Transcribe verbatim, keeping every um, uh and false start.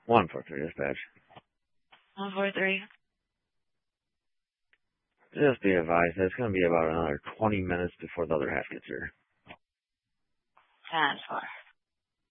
one four three dispatch. one four three. Just be advised, it's going to be about another twenty minutes before the other half gets here. ten four.